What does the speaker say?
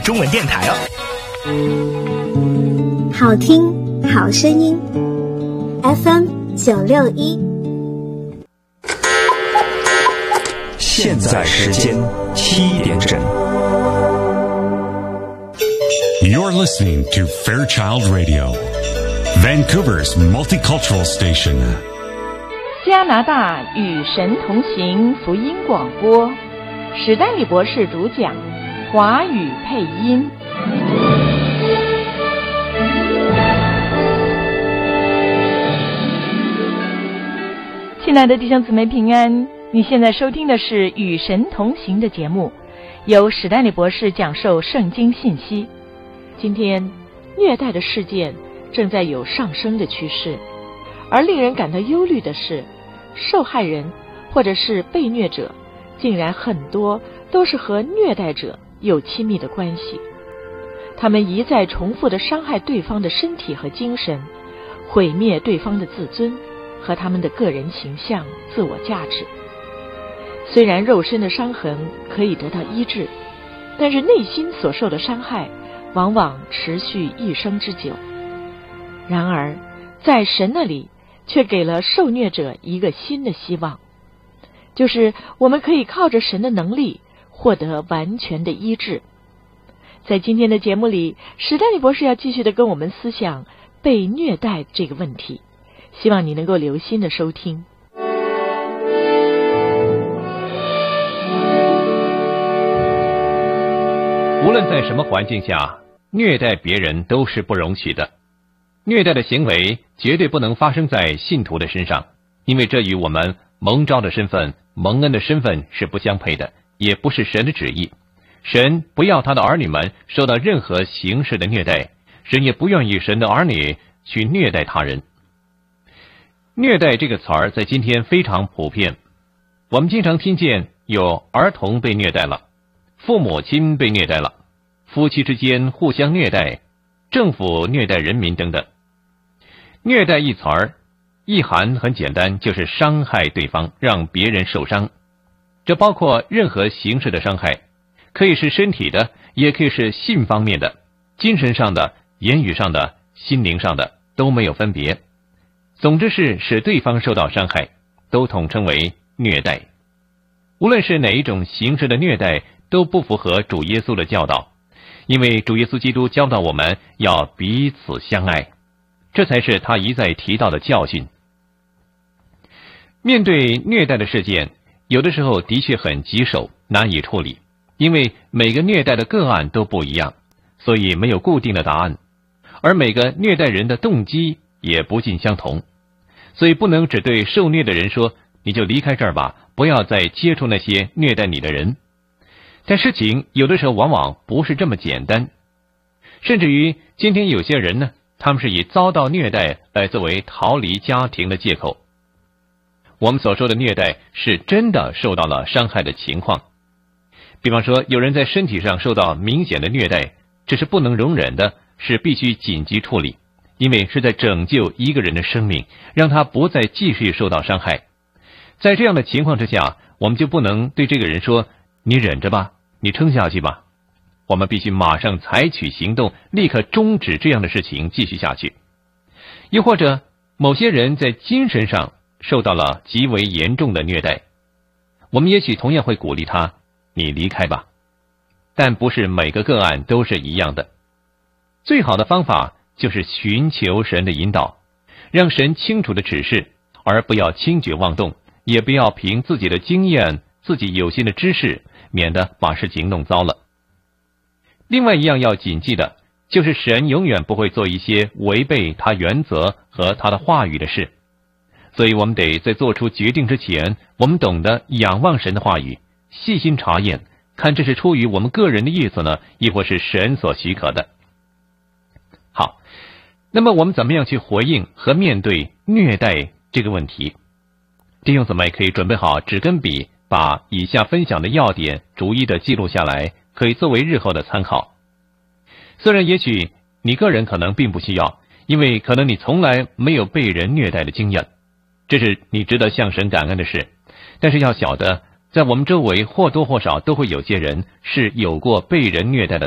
中文电台哦。 好听好声音 FM 961。 现在时间7点整。 You're listening to Fairchild Radio, Vancouver's multicultural station. 加拿大与神同行福音广播，史丹利博士主讲，华语配音。亲爱的弟兄姊妹平安，你现在收听的是与神同行的节目，由史丹利博士讲授圣经信息。今天虐待的事件正在有上升的趋势，而令人感到忧虑的是，受害人或者是被虐者竟然很多都是和虐待者有亲密的关系。他们一再重复地伤害对方的身体和精神，毁灭对方的自尊和他们的个人形象、自我价值。虽然肉身的伤痕可以得到医治，但是内心所受的伤害往往持续一生之久。然而在神那里却给了受虐者一个新的希望，就是我们可以靠着神的能力获得完全的医治。在今天的节目里，史丹利博士要继续的跟我们思想被虐待这个问题，希望你能够留心的收听。 无论在什么环境下，虐待别人都是不容许的。虐待的行为绝对不能发生在信徒的身上，因为这与我们蒙召的身份、蒙恩的身份是不相配的，也不是神的旨意。神不要他的儿女们受到任何形式的虐待，神也不愿意神的儿女去虐待他人。虐待这个词儿在今天非常普遍，我们经常听见有儿童被虐待了，父母亲被虐待了，夫妻之间互相虐待，政府虐待人民等等。虐待一词儿意涵很简单，就是伤害对方，让别人受伤。这包括任何形式的伤害，可以是身体的，也可以是性方面的，精神上的，言语上的，心灵上的，都没有分别。总之是使对方受到伤害，都统称为虐待。无论是哪一种形式的虐待，都不符合主耶稣的教导，因为主耶稣基督教导我们要彼此相爱，这才是他一再提到的教训。面对虐待的事件，有的时候的确很棘手，难以处理，因为每个虐待的个案都不一样，所以没有固定的答案，而每个虐待人的动机也不尽相同，所以不能只对受虐的人说，你就离开这儿吧，不要再接触那些虐待你的人。但事情有的时候往往不是这么简单，甚至于今天有些人呢，他们是以遭到虐待来作为逃离家庭的借口。我们所说的虐待是真的受到了伤害的情况，比方说有人在身体上受到明显的虐待，这是不能容忍的，是必须紧急处理，因为是在拯救一个人的生命，让他不再继续受到伤害。在这样的情况之下，我们就不能对这个人说，你忍着吧，你撑下去吧。我们必须马上采取行动，立刻终止这样的事情继续下去。又或者某些人在精神上受到了极为严重的虐待，我们也许同样会鼓励他，你离开吧。但不是每个个案都是一样的。最好的方法就是寻求神的引导，让神清楚的指示，而不要轻举妄动，也不要凭自己的经验、自己有限的知识，免得把事情弄糟了。另外一样要谨记的，就是神永远不会做一些违背他原则和他的话语的事。所以我们得在做出决定之前，我们懂得仰望神的话语，细心查验，看这是出于我们个人的意思呢，亦或是神所许可的。好，那么我们怎么样去回应和面对虐待这个问题？弟兄姊妹可以准备好纸跟笔，把以下分享的要点逐一的记录下来，可以作为日后的参考。虽然也许你个人可能并不需要，因为可能你从来没有被人虐待的经验，这是你值得向神感恩的事。但是要晓得，在我们周围或多或少都会有些人是有过被人虐待的